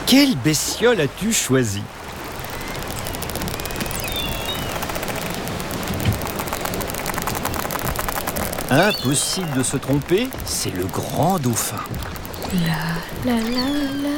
Quelle bestiole as-tu choisi? Impossible de se tromper, c'est le grand dauphin. La la la la